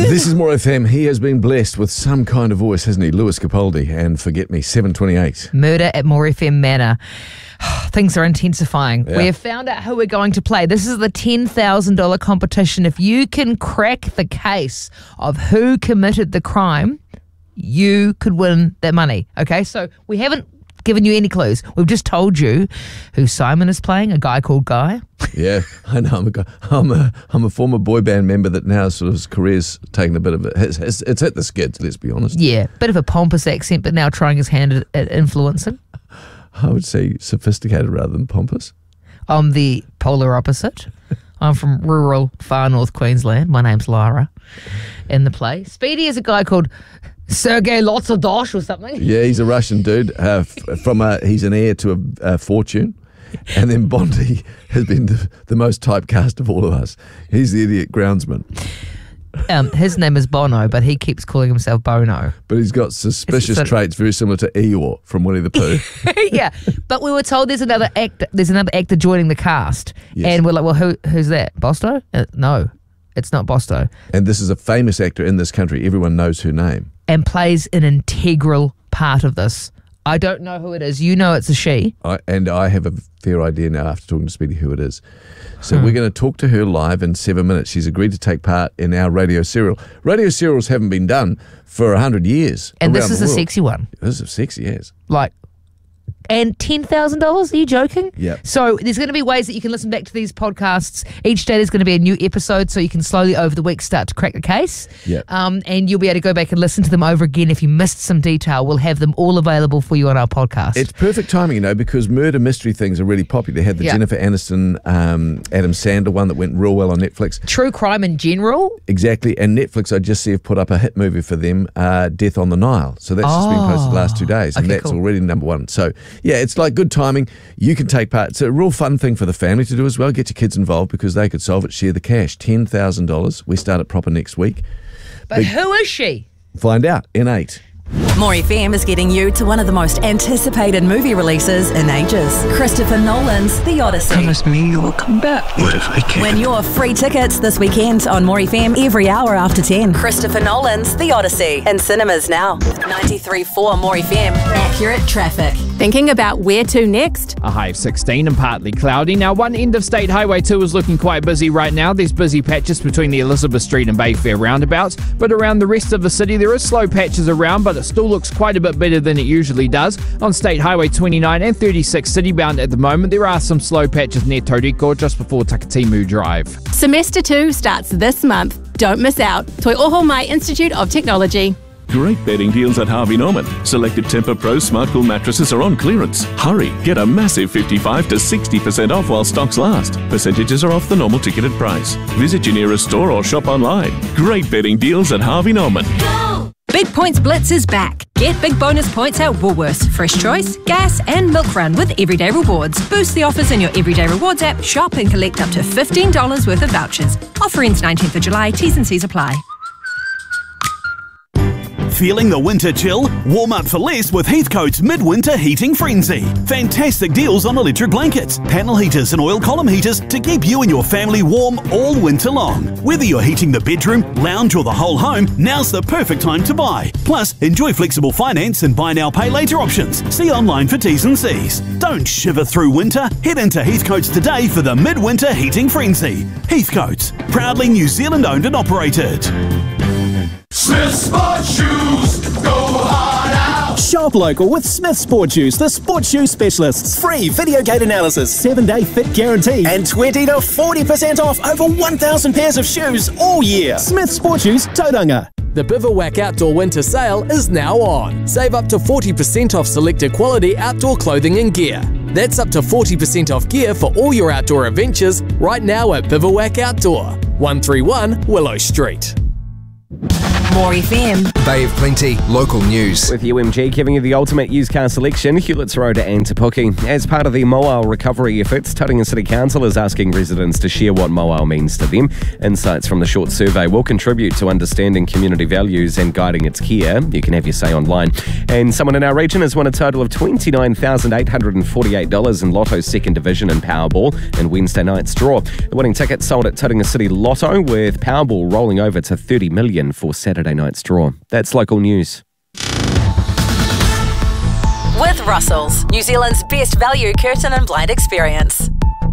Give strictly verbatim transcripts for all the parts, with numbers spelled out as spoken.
This is More F M. He has been blessed with some kind of voice, hasn't he? Lewis Capaldi and Forget Me, seven twenty-eight. Murder at More F M Manor. Things are intensifying. Yeah. We have found out who we're going to play. This is the ten thousand dollars competition. If you can crack the case of who committed the crime, you could win that money. Okay, so we haven't given you any clues. We've just told you who Simon is playing, a guy called Guy. Yeah, I know. I'm a, guy- I'm a, I'm a former boy band member that now sort of his career's taken a bit of it. It's, it's, it's hit the skids, let's be honest. Yeah, bit of a pompous accent, but now trying his hand at, at influencing. I would say sophisticated rather than pompous. I'm the polar opposite. I'm from rural, far north Queensland. My name's Lara. In the play, Speedy is a guy called Sergei Lotsadosh or something. Yeah, he's a Russian dude. Uh, f- from a, he's an heir to a, a fortune. And then Bondi has been the, the most typecast of all of us. He's the idiot groundsman. Um, his name is Bono, but he keeps calling himself Bono. But he's got suspicious It's a- traits very similar to Eeyore from Winnie the Pooh. Yeah, but we were told there's another actor. There's another actor joining the cast, Yes. and we're like, well, who who's that? Bosto? Uh, no, it's not Bosto. And this is a famous actor in this country. Everyone knows her name. And plays an integral part of this. I don't know who it is. You know it's a she. I, and I have a fair idea now after talking to Speedy who it is. So Hmm. we're going to talk to her live in seven minutes. She's agreed to take part in our radio serial. Radio serials haven't been done for a hundred years. And this around is the a world. sexy one. This is sexy, yes. Like, and ten thousand dollars? Are you joking? Yep. So there's going to be ways that you can listen back to these podcasts. Each day there's going to be a new episode, so you can slowly over the week start to crack the case. Yep. Um, and you'll be able to go back and listen to them over again. If you missed some detail, we'll have them all available for you on our podcast. It's perfect timing, you know, because murder mystery things are really popular. They had the Yeah. Jennifer Aniston, um, Adam Sandler one that went real well on Netflix. True crime in general. Exactly. And Netflix, I just see, have put up a hit movie for them, uh, Death on the Nile. So that's just been posted the last two days. And Okay, that's cool. already number one. So, yeah, it's like good timing. You can take part. It's a real fun thing for the family to do as well. Get your kids involved because they could solve it. Share the cash. ten thousand dollars. We start it proper next week. But Big- who is she? Find out in eight. More F M is getting you to one of the most anticipated movie releases in ages. Christopher Nolan's The Odyssey. Promise me you will come back. What if I can't? Win your free tickets this weekend on More F M every hour after ten. Christopher Nolan's The Odyssey in cinemas now. ninety-three point four More F M. Accurate traffic. Thinking about where to next? A high of sixteen and partly cloudy. Now, one end of State Highway two is looking quite busy right now. There's busy patches between the Elizabeth Street and Bayfair roundabouts, but around the rest of the city there is slow patches around, but it still looks quite a bit better than it usually does. On State Highway twenty-nine and thirty-six citybound at the moment, there are some slow patches near Tauriko just before Takatimu Drive. Semester two starts this month. Don't miss out. Toi Oho Mai Institute of Technology. Great bedding deals at Harvey Norman. Selected Tempur Pro Smart Cool mattresses are on clearance. Hurry, get a massive fifty-five to sixty percent off while stocks last. Percentages are off the normal ticketed price. Visit your nearest store or shop online. Great bedding deals at Harvey Norman. Big Points Blitz is back. Get big bonus points at Woolworths, Fresh Choice, Gas and Milk Run with Everyday Rewards. Boost the offers in your Everyday Rewards app, shop and collect up to fifteen dollars worth of vouchers. Offer ends nineteenth of July, T's and C's apply. Feeling the winter chill? Warm up for less with Heathcote's Midwinter Heating Frenzy. Fantastic deals on electric blankets, panel heaters and oil column heaters to keep you and your family warm all winter long. Whether you're heating the bedroom, lounge or the whole home, now's the perfect time to buy. Plus, enjoy flexible finance and buy now pay later options. See online for T's and C's. Don't shiver through winter. Head into Heathcote's today for the Midwinter Heating Frenzy. Heathcote's, proudly New Zealand owned and operated. Smith Sport Shoes, go hard out. Shop local with Smith Sport Shoes, the sports shoe specialists. Free video gate analysis, seven day fit guarantee, and twenty to forty percent off over one thousand pairs of shoes all year. Smith Sport Shoes, Tauranga. The Bivouac Outdoor Winter Sale is now on. Save up to forty percent off selected quality outdoor clothing and gear. That's up to forty percent off gear for all your outdoor adventures right now at Bivouac Outdoor, one thirty-one Willow Street. More F M. Bay of Plenty, local news. With U M G giving you the ultimate used car selection, Hewlett's Road and Te Puke. As part of the Moal recovery efforts, Tauranga City Council is asking residents to share what Moal means to them. Insights from the short survey will contribute to understanding community values and guiding its care. You can have your say online. And someone in our region has won a total of twenty-nine thousand eight hundred forty-eight dollars in Lotto's second division in Powerball in Wednesday night's draw. The winning ticket sold at Tauranga City Lotto, with Powerball rolling over to thirty million dollars for Saturday night's draw. That's local news. With Russell's, New Zealand's best value curtain and blind experience.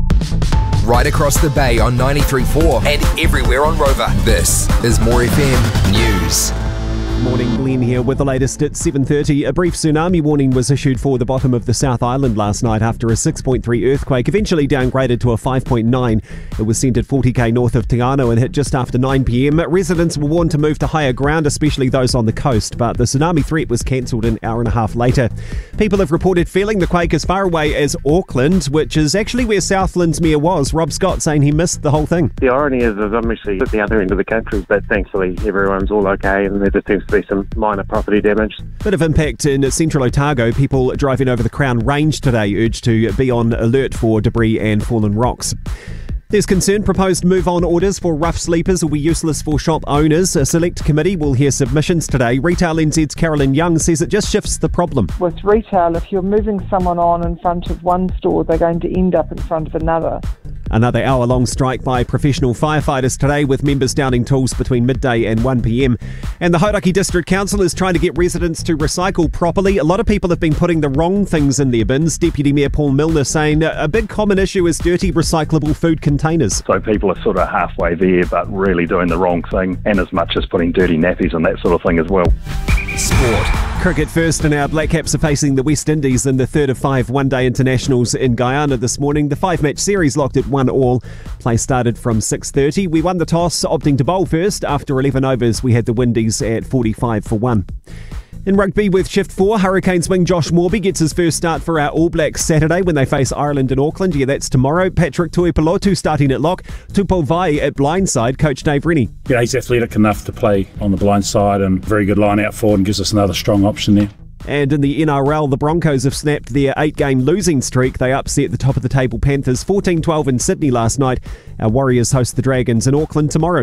Right across the bay on ninety-three point four and everywhere on Rover. This is More F M News. Morning, Glenn here with the latest at seven thirty. A brief tsunami warning was issued for the bottom of the South Island last night after a six point three earthquake eventually downgraded to a five point nine. It was sent at forty k north of Te Anau and hit just after nine p m. Residents were warned to move to higher ground, especially those on the coast, but the tsunami threat was cancelled an hour and a half later. People have reported feeling the quake as far away as Auckland, which is actually where Southland's mayor was. Rob Scott saying he missed the whole thing. The irony is, is I'm actually at the other end of the country, but thankfully everyone's all okay and there just seems to be some minor property damage. Bit of impact in central Otago. People driving over the Crown Range today urged to be on alert for debris and fallen rocks. There's concern proposed move-on orders for rough sleepers will be useless for shop owners. A select committee will hear submissions today. Retail N Z's Carolyn Young says it just shifts the problem. With retail, if you're moving someone on in front of one store, they're going to end up in front of another. Another hour-long strike by professional firefighters today, with members downing tools between midday and one p m. And the Hauraki District Council is trying to get residents to recycle properly. A lot of people have been putting the wrong things in their bins. Deputy Mayor Paul Milner saying a big common issue is dirty recyclable food containers. So people are sort of halfway there, but really doing the wrong thing, and as much as putting dirty nappies and that sort of thing as well. Sport. Cricket first, and our Black Caps are facing the West Indies in the third of five one-day internationals in Guyana this morning. The five-match series locked at one all. Play started from six thirty. We won the toss, opting to bowl first. After eleven overs, we had the Windies at forty-five for one. In rugby with Shift four, Hurricanes wing Josh Morby gets his first start for our All Blacks Saturday when they face Ireland in Auckland. Yeah, that's tomorrow. Patrick Tuipulotu starting at lock. Tupou Vai at blindside. Coach Dave Rennie. Yeah, he's athletic enough to play on the blind side and very good line out forward and gives us another strong option there. And in the N R L, the Broncos have snapped their eight-game losing streak. They upset the top-of-the-table Panthers fourteen twelve in Sydney last night. Our Warriors host the Dragons in Auckland tomorrow.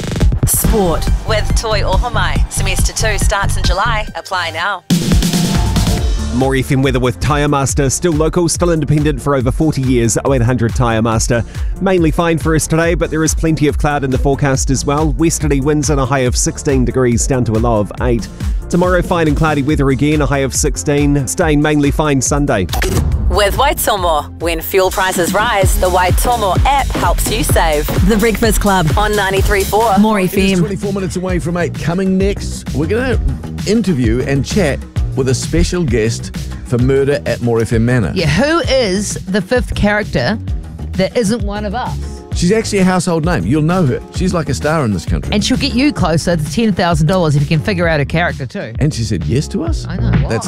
Sport with Toi Ohomai. Semester two starts in July. Apply now. More F M weather with Tyre Master. Still local, still independent for over forty years. oh eight hundred Tyre Master. Mainly fine for us today, but there is plenty of cloud in the forecast as well. Westerly winds and a high of sixteen degrees down to a low of eight. Tomorrow, fine and cloudy weather again, a high of sixteen. Staying mainly fine Sunday. With Waitomo. When fuel prices rise, the Waitomo app helps you save. The Breakfast Club on ninety-three point four More F It is M. twenty-four minutes away from eight. Coming next, we're going to interview and chat with a special guest for Murder at More F M Manor. Yeah, who is the fifth character that isn't one of us? She's actually a household name. You'll know her. She's like a star in this country. And she'll get you closer to ten thousand dollars if you can figure out her character too. And she said yes to us? I know. Why? That's